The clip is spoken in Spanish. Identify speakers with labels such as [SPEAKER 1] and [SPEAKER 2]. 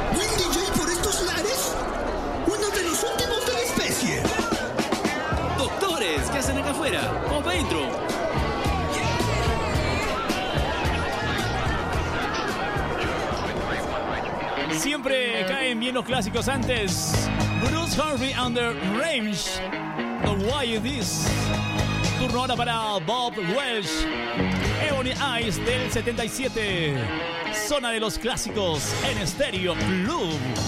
[SPEAKER 1] ¿Buen DJ por estos lares? Uno de los últimos de la especie.
[SPEAKER 2] Doctores, ¿qué hacen acá afuera? Vamos para adentro.
[SPEAKER 3] Siempre caen bien los clásicos antes. Bruce Harvey Under Range. The Why Is This. Turno ahora para Bob Welch. Ebony Eyes del 77. Zona de los clásicos en Stereo Club.